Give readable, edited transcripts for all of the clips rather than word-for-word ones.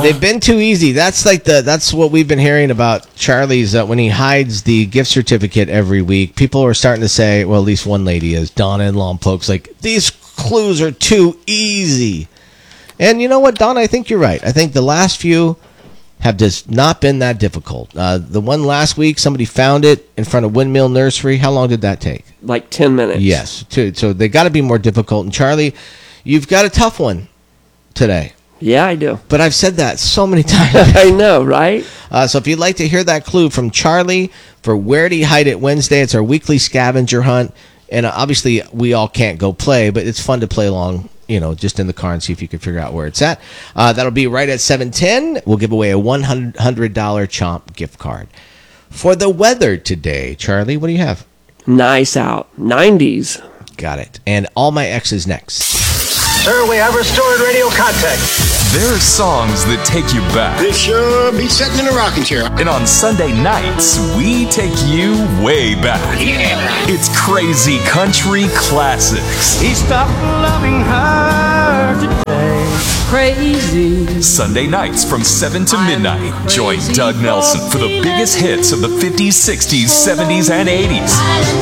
They've been too easy. That's what we've been hearing about Charlie's when he hides the gift certificate every week. People are starting to say, well, at least one lady is, Donna in Lompoc, like, these clues are too easy. And you know what, Donna? I think you're right. I think the last few have just not been that difficult. The one last week, somebody found it in front of Windmill Nursery. How long did that take? Like 10 minutes. Yes. So they got to be more difficult. And Charlie, you've got a tough one today. Yeah, I do. But I've said that so many times. I know, right? So if you'd like to hear that clue from Charlie for Where Did He Hide It Wednesday, it's our weekly scavenger hunt. And obviously, we all can't go play, but it's fun to play along, just in the car and see if you can figure out where it's at. That'll be right at 7:10. We'll give away a $100 Chomp gift card. For the weather today, Charlie, what do you have? Nice out. 90s. Got it. And All My Exes next. Sir, we have restored radio contact. There are songs that take you back. This sure be sitting in a rocking chair. And on Sunday nights, we take you way back. Yeah. It's Crazy Country Classics. He stopped loving her today. Crazy. Sunday nights from 7 to midnight. Join Doug Nelson for the biggest hits of the 50s, 60s, 70s, and 80s.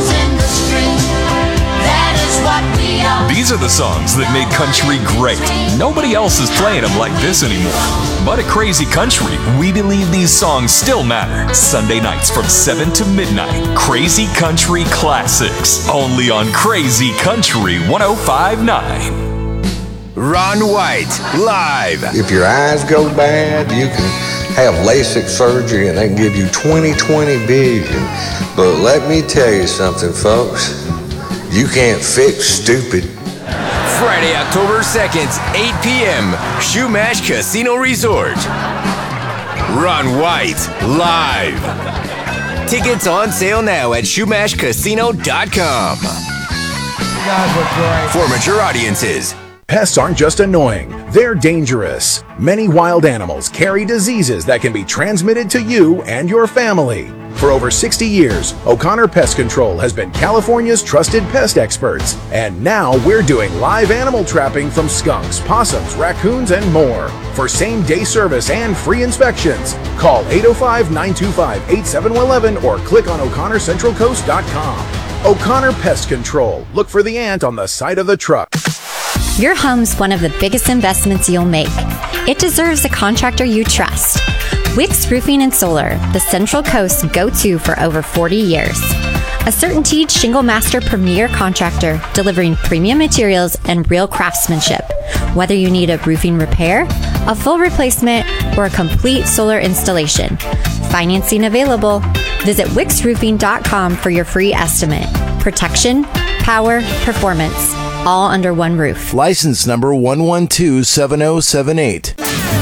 These are the songs that made country great. Nobody else is playing them like this anymore. But at Crazy Country, we believe these songs still matter. Sunday nights from 7 to midnight. Crazy Country Classics. Only on Crazy Country 105.9. Ron White, live. If your eyes go bad, you can have LASIK surgery and they can give you 20/20 vision. But let me tell you something, folks. You can't fix stupid. Friday, October 2nd, 8 p.m., Shumash Casino Resort. Ron White, live. Tickets on sale now at ShumashCasino.com. For mature audiences. Pests aren't just annoying, they're dangerous. Many wild animals carry diseases that can be transmitted to you and your family. For over 60 years, O'Connor Pest Control has been California's trusted pest experts. And now we're doing live animal trapping from skunks, possums, raccoons, and more. For same-day service and free inspections, call 805-925-8711 or click on O'ConnorCentralCoast.com. O'Connor Pest Control. Look for the ant on the side of the truck. Your home's one of the biggest investments you'll make. It deserves a contractor you trust. Wix Roofing and Solar, the Central Coast's go-to for over 40 years. A CertainTeed Shingle Master premier contractor delivering premium materials and real craftsmanship. Whether you need a roofing repair, a full replacement, or a complete solar installation. Financing available. Visit WixRoofing.com for your free estimate. Protection, power, performance, all under one roof. License number 1127078.